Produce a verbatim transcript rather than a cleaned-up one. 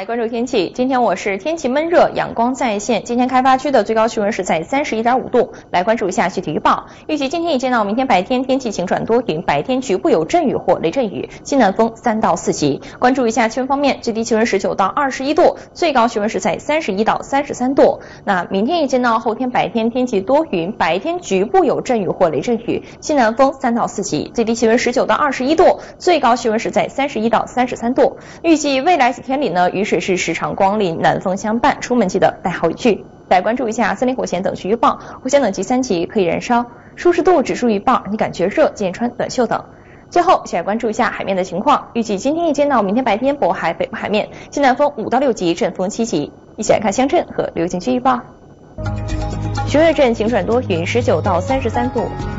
来关注天气。今天我是天气闷热，阳光在线。今天开发区的最高气温是在 三十一点五度。来关注一下具体预报。预计今天一见到明天白天天气晴转多云，白天局部有阵雨或雷阵雨，西南风三到四级。关注一下气温方面，最低气温十九到二十一度，最高气温是在三十一到三十三度。那明天一见到后天白天天气多云，白天局部有阵雨或雷阵雨，西南风三到四级，最低气温十九到二十一度，最高气温是在三十一到三十三度。预计未来几天里呢，雨水是时常光临，南风相伴，出门记得带好雨具。来关注一下森林火险等级预报，火险等级三级，可以燃烧，舒适度指数预报，你感觉热建议穿短袖等。最后，一起来关注一下海面的情况。预计今天一见到明天白天，渤海北部海面西南风五到六级，阵风七级。一起来看乡镇和流景区预报。徐汇镇晴转多云，十九到三十三度。